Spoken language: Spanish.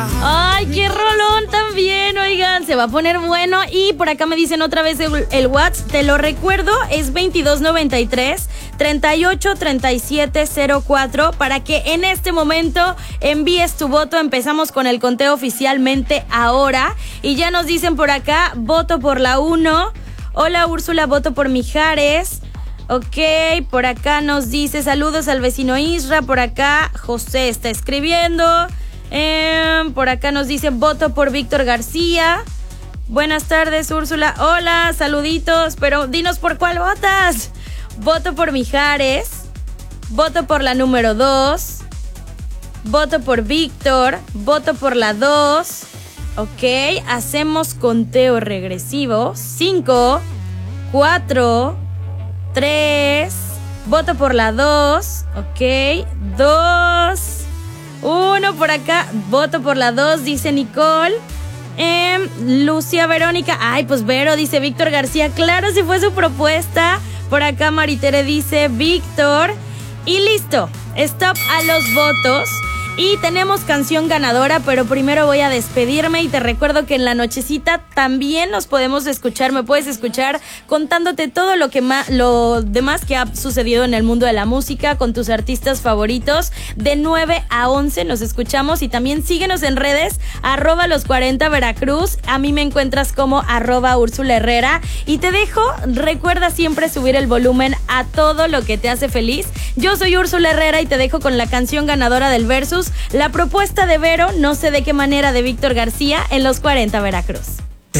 Ay, qué rolón también, oigan, se va a poner bueno. Y por acá me dicen otra vez el WhatsApp, te lo recuerdo, es 2293 383704 para que en este momento envíes tu voto. Empezamos con el conteo oficialmente ahora y ya nos dicen por acá, voto por la 1. Hola Úrsula, voto por Mijares. Ok, por acá nos dice saludos al vecino Isra. Por acá José está escribiendo. Por acá nos dice voto por Víctor García. Buenas tardes Úrsula. Hola, saluditos. Pero dinos por cuál votas. Voto por Mijares. Voto por la número 2. Voto por Víctor. Voto por la 2. Ok, hacemos conteo regresivo. 5, 4, 3. Voto por la 2. Ok, 2, 1 por acá. Voto por la 2, dice Nicole. Lucia Verónica. Ay, pues Vero dice Víctor García. Claro, si fue su propuesta. Por acá Maritere dice Víctor. Y listo. Stop a los votos. Y tenemos canción ganadora, pero primero voy a despedirme y te recuerdo que en la nochecita también nos podemos escuchar, me puedes escuchar contándote todo lo demás que ha sucedido en el mundo de la música con tus artistas favoritos. De 9 a 11 nos escuchamos y también síguenos en redes, @los40 Veracruz. A mí me encuentras como @Úrsula Herrera y te dejo, recuerda siempre subir el volumen a todo lo que te hace feliz. Yo soy Úrsula Herrera y te dejo con la canción ganadora del Versus, la propuesta de Vero, no sé de qué manera, de Víctor García, en los 40 Veracruz.